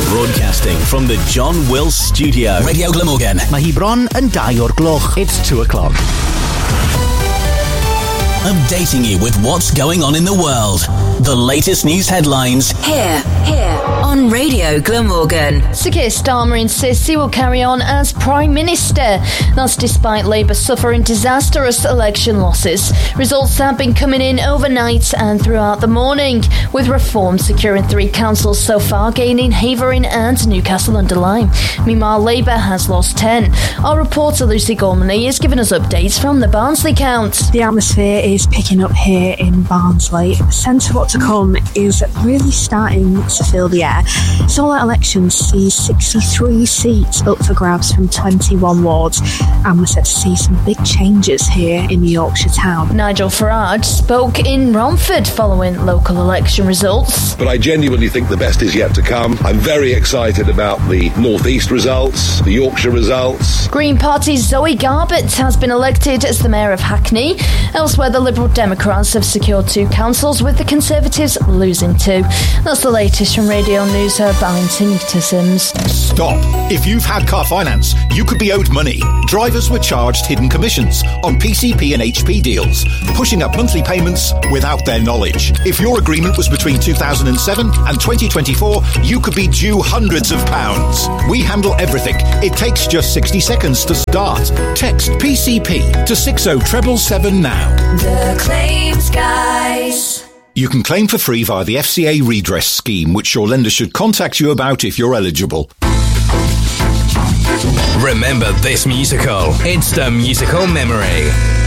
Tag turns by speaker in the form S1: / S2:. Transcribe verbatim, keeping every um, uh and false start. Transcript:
S1: Broadcasting from the John Wills Studio. Radio Glamorgan.
S2: Mae hi bron yn dau o'r gloch.
S3: It's two o'clock.
S1: Updating you with what's going on in the world. The latest news headlines.
S4: Here, here on Radio Glamorgan.
S5: Sir Keir Starmer insists he will carry on as Prime Minister. That's despite Labour suffering disastrous election losses. Results have been coming in overnight and throughout the morning, with Reform securing three councils so far, gaining Havering and Newcastle-under-Lyme. Meanwhile, Labour has lost ten. Our reporter Lucy Gormley is giving us updates from the Barnsley count.
S6: The atmosphere is picking up here in Barnsley. The sense of what to come is really starting to fill the air. Solar elections see sixty-three seats up for grabs from twenty-one wards, and we're set to see some big changes here in Yorkshire town.
S5: Nigel Farage spoke in Romford following local election results.
S7: But I genuinely think the best is yet to come. I'm very excited about the North East results, the Yorkshire results.
S5: Green Party's Zoe Garbett has been elected as the Mayor of Hackney. Elsewhere, the Liberal Democrats have secured two councils, with the Conservatives losing two. That's the latest from Radio News Hub. I'm Tanita Sims.
S8: Stop. If you've had car finance, you could be owed money. Drivers were charged hidden commissions on P C P and H P deals, pushing up monthly payments without their knowledge. If your agreement was between two thousand seven and twenty twenty-four, you could be due hundreds of pounds. We handle everything. It takes just sixty seconds to start. Text P C P to six oh seven seven now.
S4: The Claims Guys.
S8: You can claim for free via the F C A redress scheme, which your lender should contact you about if you're eligible.
S1: Remember this musical. It's the musical memory.